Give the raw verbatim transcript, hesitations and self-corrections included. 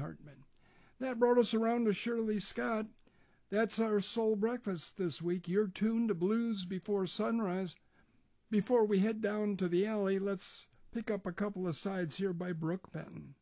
Hartman. That brought us around to Shirley Scott. That's our sole breakfast this week. Your tune to Blues Before Sunrise. Before we head down to the alley, let's pick up a couple of sides here by Brook Benton.